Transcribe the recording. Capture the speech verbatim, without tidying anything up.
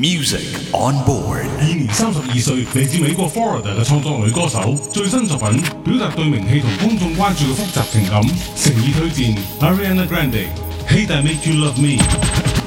Music on board。 現年三十二歲，嚟自美國 Florida 嘅創作女歌手，最新作品表達對名氣同公眾關注嘅複雜情感，誠意推薦 Ariana Grande，Hate I Make You Love Me。